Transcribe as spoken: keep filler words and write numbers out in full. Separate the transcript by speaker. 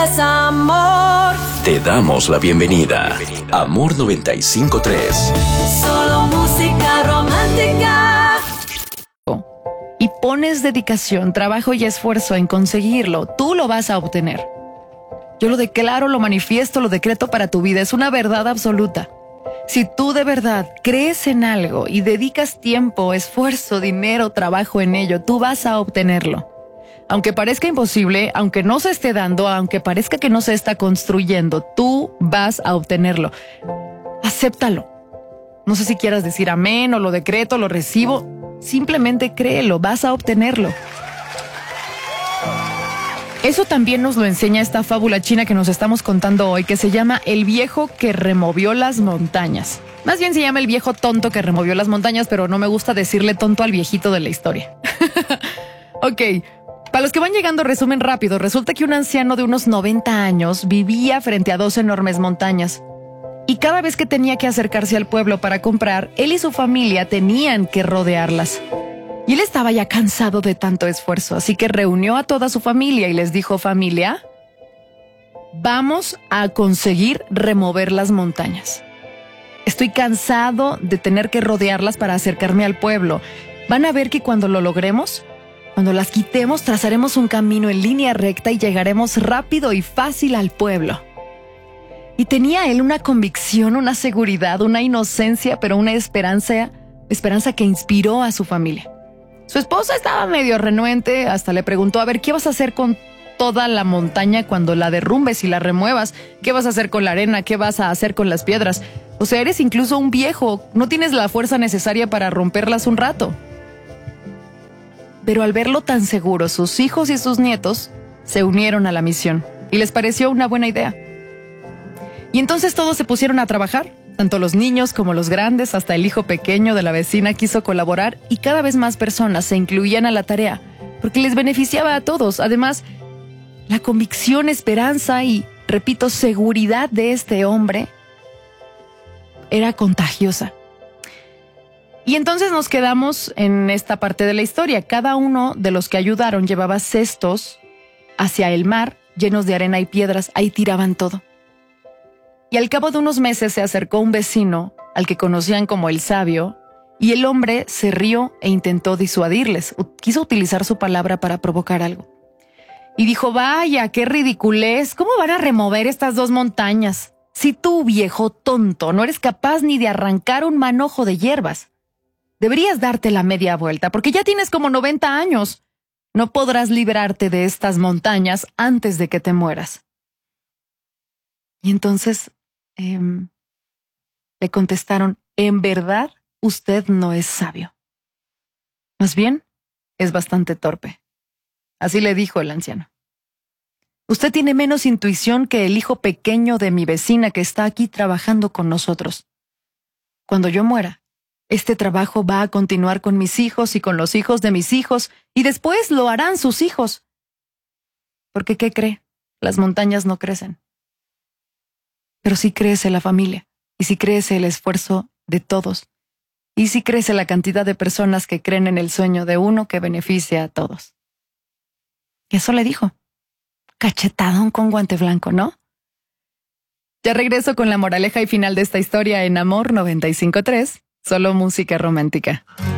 Speaker 1: Es amor.
Speaker 2: Te damos la bienvenida. Amor noventa y cinco punto tres.
Speaker 1: Solo música romántica.
Speaker 3: Y pones dedicación, trabajo y esfuerzo en conseguirlo, tú lo vas a obtener. Yo lo declaro, lo manifiesto, lo decreto para tu vida. Es una verdad absoluta. Si tú de verdad crees en algo y dedicas tiempo, esfuerzo, dinero, trabajo en ello, tú vas a obtenerlo. Aunque parezca imposible, aunque no se esté dando, aunque parezca que no se está construyendo, tú vas a obtenerlo. Acéptalo. No sé si quieras decir amén o lo decreto, lo recibo. Simplemente créelo, vas a obtenerlo. Eso también nos lo enseña esta fábula china que nos estamos contando hoy, que se llama El viejo que removió las montañas. Más bien se llama El viejo tonto que removió las montañas, pero no me gusta decirle tonto al viejito de la historia. Ok, para los que van llegando, resumen rápido. Resulta que un anciano de unos noventa años vivía frente a dos enormes montañas. Y cada vez que tenía que acercarse al pueblo para comprar, él y su familia tenían que rodearlas. Y él estaba ya cansado de tanto esfuerzo, así que reunió a toda su familia y les dijo: familia, vamos a conseguir remover las montañas. Estoy cansado de tener que rodearlas para acercarme al pueblo. Van a ver que cuando lo logremos, cuando las quitemos, trazaremos un camino en línea recta y llegaremos rápido y fácil al pueblo. Y tenía él una convicción, una seguridad, una inocencia, pero una esperanza, esperanza que inspiró a su familia. Su esposa estaba medio renuente, hasta le preguntó: a ver, ¿qué vas a hacer con toda la montaña cuando la derrumbes y la remuevas? ¿Qué vas a hacer con la arena? ¿Qué vas a hacer con las piedras? O sea, eres incluso un viejo, no tienes la fuerza necesaria para romperlas un rato. Pero al verlo tan seguro, sus hijos y sus nietos se unieron a la misión y les pareció una buena idea. Y entonces todos se pusieron a trabajar. Tanto los niños como los grandes, hasta el hijo pequeño de la vecina quiso colaborar y cada vez más personas se incluían a la tarea porque les beneficiaba a todos. Además, la convicción, esperanza y, repito, seguridad de este hombre era contagiosa. Y entonces nos quedamos en esta parte de la historia. Cada uno de los que ayudaron llevaba cestos hacia el mar llenos de arena y piedras. Ahí tiraban todo. Y al cabo de unos meses se acercó un vecino, al que conocían como el sabio, y el hombre se rió e intentó disuadirles. Quiso utilizar su palabra para provocar algo. Y dijo: vaya, qué ridiculez, ¿cómo van a remover estas dos montañas? Si tú, viejo tonto, no eres capaz ni de arrancar un manojo de hierbas. Deberías darte la media vuelta, porque ya tienes como noventa años. No podrás librarte de estas montañas antes de que te mueras. Y entonces Eh, le contestaron: en verdad, usted no es sabio. Más bien, es bastante torpe. Así le dijo el anciano. Usted tiene menos intuición que el hijo pequeño de mi vecina que está aquí trabajando con nosotros. Cuando yo muera, este trabajo va a continuar con mis hijos y con los hijos de mis hijos, y después lo harán sus hijos. Porque, ¿qué cree? Las montañas no crecen. Pero sí crece la familia, y sí crece el esfuerzo de todos, y sí crece la cantidad de personas que creen en el sueño de uno que beneficia a todos. Y eso le dijo. Cachetadón con guante blanco, ¿no? Ya regreso con la moraleja y final de esta historia en Amor noventa y cinco punto tres, solo música romántica.